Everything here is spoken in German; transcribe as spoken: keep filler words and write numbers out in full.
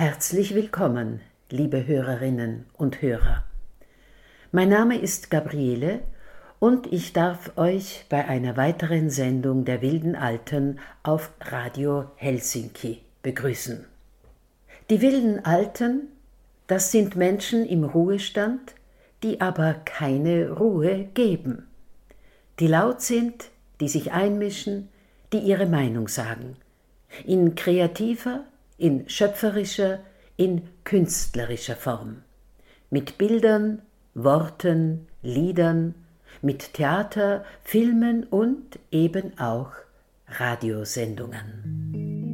Herzlich willkommen, liebe Hörerinnen und Hörer. Mein Name ist Gabriele und ich darf euch bei einer weiteren Sendung der Wilden Alten auf Radio Helsinki begrüßen. Die Wilden Alten, das sind Menschen im Ruhestand, die aber keine Ruhe geben, die laut sind, die sich einmischen, die ihre Meinung sagen, in kreativer, in schöpferischer, in künstlerischer Form, mit Bildern, Worten, Liedern, mit Theater, Filmen und eben auch Radiosendungen.